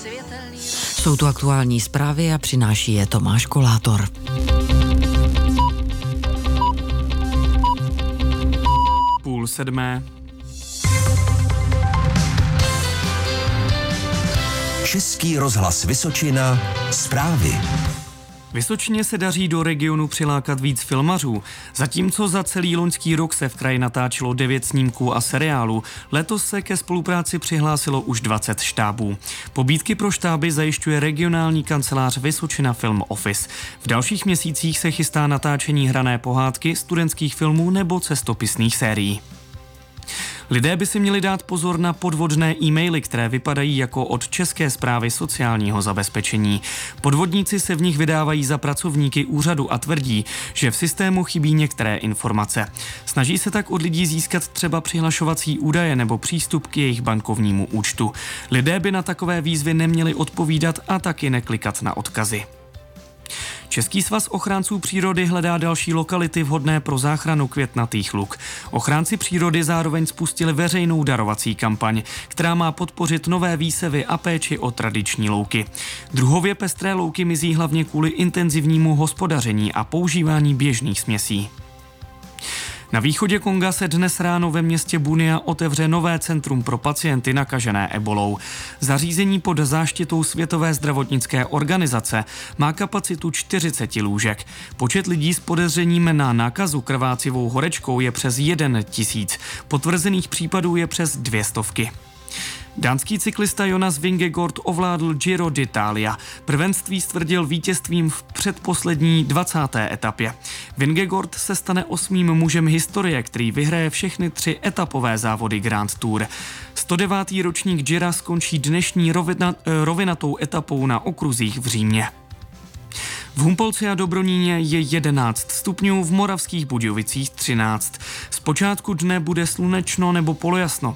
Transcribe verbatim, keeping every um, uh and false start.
Jsou to aktuální zprávy a přináší je Tomáš Kolátor. Půl sedmé. Český rozhlas Vysočina. Zprávy. Vysočině se daří do regionu přilákat víc filmařů. Zatímco za celý loňský rok se v kraji natáčelo devět snímků a seriálů, letos se ke spolupráci přihlásilo už dvacet štábů. Pobídky pro štáby zajišťuje regionální kancelář Vysočina Film Office. V dalších měsících se chystá natáčení hrané pohádky, studentských filmů nebo cestopisných sérií. Lidé by si měli dát pozor na podvodné e-maily, které vypadají jako od České správy sociálního zabezpečení. Podvodníci se v nich vydávají za pracovníky úřadu a tvrdí, že v systému chybí některé informace. Snaží se tak od lidí získat třeba přihlašovací údaje nebo přístup k jejich bankovnímu účtu. Lidé by na takové výzvy neměli odpovídat a taky neklikat na odkazy. Český svaz ochránců přírody hledá další lokality vhodné pro záchranu květnatých luk. Ochránci přírody zároveň spustili veřejnou darovací kampaň, která má podpořit nové výsevy a péči o tradiční louky. Druhově pestré louky mizí hlavně kvůli intenzivnímu hospodaření a používání běžných směsí. Na východě Konga se dnes ráno ve městě Bunia otevře nové centrum pro pacienty nakažené ebolou. Zařízení pod záštitou Světové zdravotnické organizace má kapacitu čtyřicet lůžek. Počet lidí s podezřením na nákazu krvácivou horečkou je přes jeden tisíc. Potvrzených případů je přes dvě stovky. Dánský cyklista Jonas Vingegaard ovládl Giro d'Italia. Prvenství stvrdil vítězstvím v předposlední dvacáté etapě. Vingegaard se stane osmým mužem historie, který vyhraje všechny tři etapové závody Grand Tour. sto devátý ročník Gira skončí dnešní rovina, rovinatou etapou na okruzích v Římě. V Humpolci a Dobroníně je jedenáct stupňů, v Moravských Budějovicích třináct. Zpočátku dne bude slunečno nebo polojasno,